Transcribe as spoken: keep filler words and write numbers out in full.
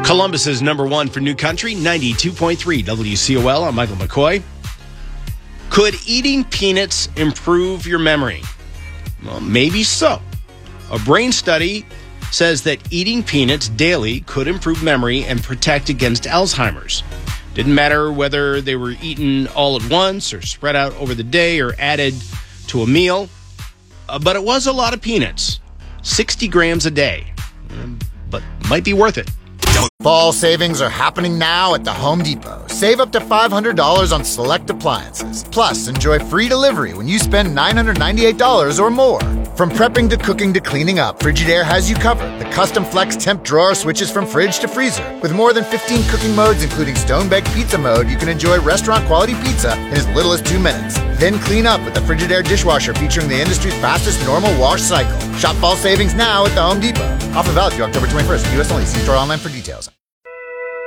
Columbus's number one for New Country, ninety-two point three W C O L. I'm Michael McCoy. Could eating peanuts improve your memory? Well, maybe so. A brain study says that eating peanuts daily could improve memory and protect against Alzheimer's. Didn't matter whether they were eaten all at once or spread out over the day or added to a meal. Uh, but it was a lot of peanuts. sixty grams a day. Um, but might be worth it. Fall savings are happening now at the Home Depot. Save up to five hundred dollars on select appliances. Plus, enjoy free delivery when you spend nine hundred ninety-eight dollars or more. From prepping to cooking to cleaning up, Frigidaire has you covered. The custom flex temp drawer switches from fridge to freezer. With more than fifteen cooking modes, including stone-baked pizza mode, you can enjoy restaurant-quality pizza in as little as two minutes. Then clean up with the Frigidaire dishwasher featuring the industry's fastest normal wash cycle. Shop fall savings now at the Home Depot. Offer valid through October twenty-first. U S only. See store online for details.